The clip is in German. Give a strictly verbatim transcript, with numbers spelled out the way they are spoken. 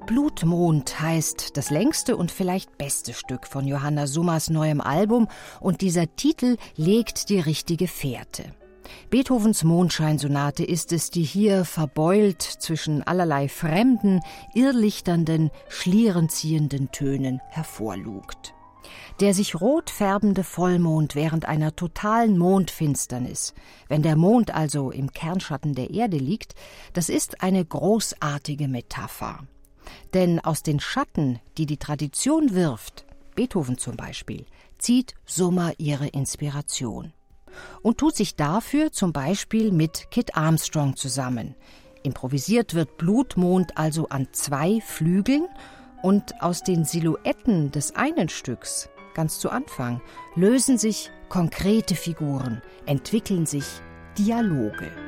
Blutmond heißt das längste und vielleicht beste Stück von Johanna Summers neuem Album, und dieser Titel legt die richtige Fährte. Beethovens Mondscheinsonate ist es, die hier verbeult zwischen allerlei fremden, irrlichternden, schlierenziehenden Tönen hervorlugt. Der sich rot färbende Vollmond während einer totalen Mondfinsternis, wenn der Mond also im Kernschatten der Erde liegt, das ist eine großartige Metapher. Denn aus den Schatten, die die Tradition wirft, Beethoven zum Beispiel, zieht Summer ihre Inspiration und tut sich dafür zum Beispiel mit Kit Armstrong zusammen. Improvisiert wird Blutmond also an zwei Flügeln, und aus den Silhouetten des einen Stücks, ganz zu Anfang, lösen sich konkrete Figuren, entwickeln sich Dialoge.